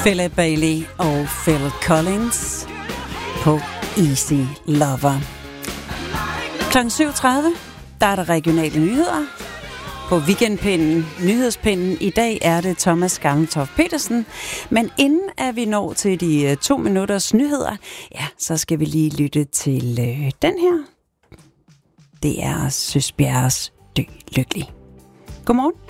Philip Bailey og Phil Collins på Easy Lover. Kl. 7.30, der er der regionale nyheder. På weekendpinden, nyhedspinden, i dag er det Thomas Gammeltoft Petersen. Men inden at vi når til de 2 minutters nyheder, ja, så skal vi lige lytte til den her. Det er Søs Bjerres Dø Lykkelig. Godmorgen.